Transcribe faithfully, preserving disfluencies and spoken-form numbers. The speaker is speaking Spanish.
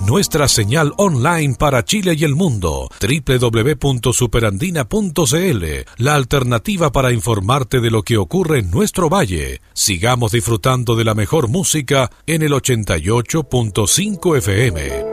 nuestra señal online para Chile y el mundo, doble u doble u doble u punto superandina punto c l, la alternativa para informarte de lo que ocurre en nuestro valle. Sigamos disfrutando de la mejor música en el ochenta y ocho punto cinco F M.